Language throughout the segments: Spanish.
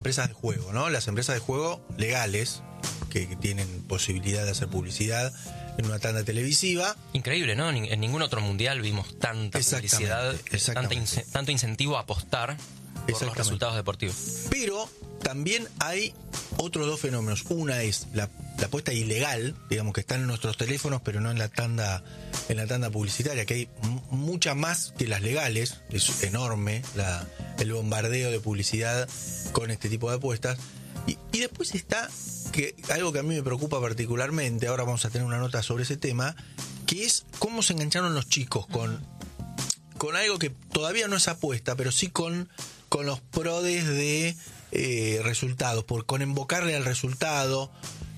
empresas de juego, ¿no? Las empresas de juego legales, que tienen posibilidad de hacer publicidad en una tanda televisiva. Increíble, ¿no? En ningún otro mundial vimos tanta publicidad, tanto incentivo a apostar por los resultados deportivos. Pero también hay otros dos fenómenos. Una es la apuesta ilegal, digamos, que está en nuestros teléfonos, pero no en la tanda publicitaria, que hay mucha más que las legales. Es enorme el bombardeo de publicidad con este tipo de apuestas. Y después está algo que a mí me preocupa particularmente, ahora vamos a tener una nota sobre ese tema, que es cómo se engancharon los chicos con algo que todavía no es apuesta, pero sí con los prodes de resultados, con invocarle al resultado.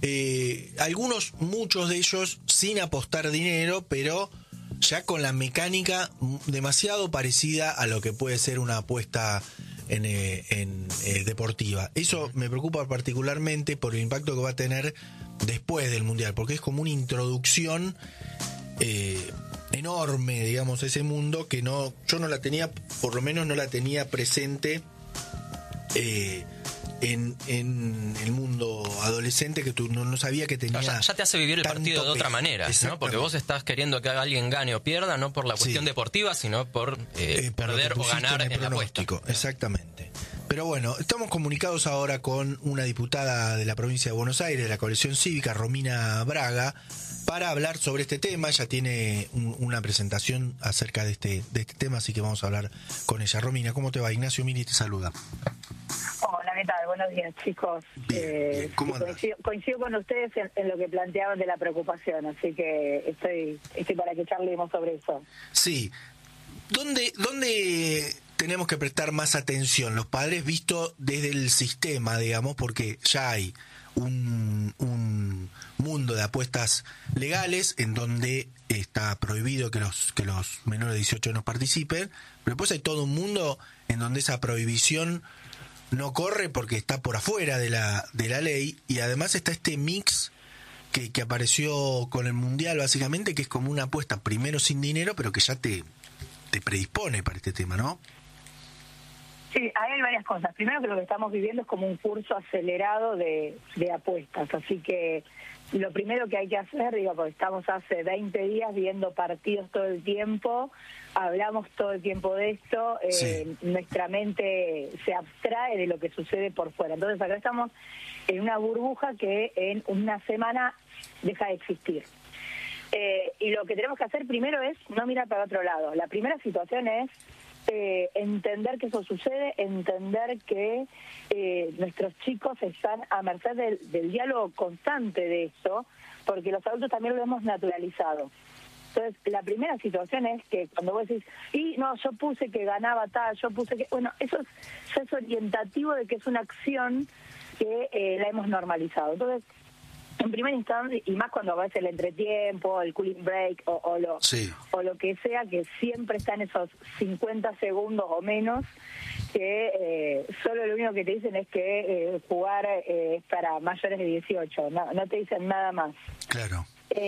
Muchos de ellos sin apostar dinero, pero ya con la mecánica demasiado parecida a lo que puede ser una apuesta en deportiva. Eso me preocupa particularmente por el impacto que va a tener después del Mundial, porque es como una introducción enorme, digamos, a ese mundo que yo no la tenía, por lo menos no la tenía presente en el mundo adolescente, que tú no sabía que tenía. Ya te hace vivir el partido de otra manera, ¿no? Porque vos estás queriendo que alguien gane o pierda, no por la cuestión deportiva, sino por perder o ganar en la apuesta. Exactamente. Pero bueno, estamos comunicados ahora con una diputada de la provincia de Buenos Aires, de la coalición cívica, Romina Braga, para hablar sobre este tema. Ella tiene una presentación acerca de este tema, así que vamos a hablar con ella. Romina, ¿cómo te va? Ignacio Mini te saluda. Hola, ¿qué tal? Buenos días, chicos. Bien. ¿Cómo andás? Coincido con ustedes en lo que planteaban de la preocupación, así que estoy para que charlemos sobre eso. Sí. ¿Dónde tenemos que prestar más atención los padres, visto desde el sistema, digamos, porque ya hay un mundo de apuestas legales en donde está prohibido que los menores de 18 años participen, pero después hay todo un mundo en donde esa prohibición no corre porque está por afuera de la ley, y además está este mix que apareció con el Mundial, básicamente, que es como una apuesta primero sin dinero, pero que ya te predispone para este tema, ¿no? Sí, ahí hay varias cosas. Primero, que lo que estamos viviendo es como un curso acelerado de apuestas, así que lo primero que hay que hacer, porque estamos hace 20 días viendo partidos todo el tiempo, hablamos todo el tiempo de esto, nuestra mente se abstrae de lo que sucede por fuera. Entonces acá estamos en una burbuja que en una semana deja de existir. Y lo que tenemos que hacer primero es no mirar para otro lado. La primera situación es entender que eso sucede, entender que nuestros chicos están a merced del diálogo constante de esto, porque los adultos también lo hemos naturalizado. Entonces, la primera situación es que cuando vos decís, yo puse que ganaba tal, yo puse que... Bueno, eso es orientativo de que es una acción que la hemos normalizado. Entonces, en primera instancia, y más cuando va a ser el entretiempo, el cooling break o lo que sea, que siempre está en esos 50 segundos o menos, que solo lo único que te dicen es que jugar es para mayores de 18, no te dicen nada más. Claro.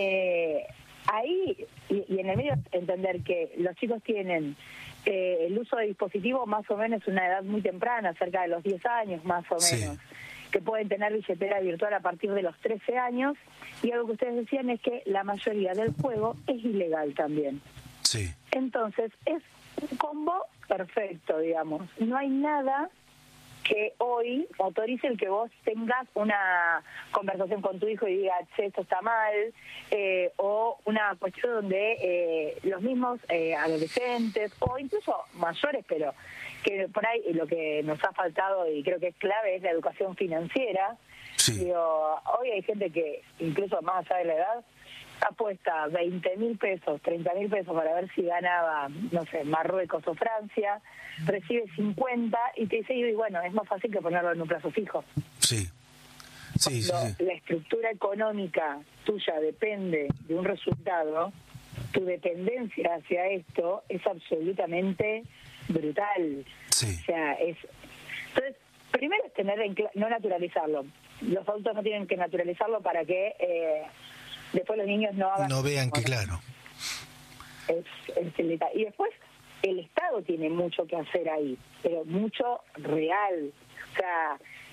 Ahí, y en el medio, entender que los chicos tienen el uso de dispositivos más o menos una edad muy temprana, cerca de los 10 años más o menos, que pueden tener billetera virtual a partir de los 13 años, y algo que ustedes decían es que la mayoría del juego es ilegal también. Sí. Entonces, es un combo perfecto, digamos. No hay nada que hoy autorice el que vos tengas una conversación con tu hijo y diga, che, esto está mal, o una cuestión donde los mismos adolescentes, o incluso mayores, pero que por ahí lo que nos ha faltado, y creo que es clave, es la educación financiera. Sí. Hoy hay gente que, incluso más allá de la edad, apuesta 20.000 pesos, 30.000 pesos para ver si ganaba, no sé, Marruecos o Francia, recibe 50 y te dice, y bueno, es más fácil que ponerlo en un plazo fijo. Sí. La estructura económica tuya depende de un resultado, tu dependencia hacia esto es absolutamente brutal. Sí. O sea, entonces, primero es no naturalizarlo. Los adultos no tienen que naturalizarlo para que después los niños no vean que, claro. Y después el Estado tiene mucho que hacer ahí, pero mucho real. O sea,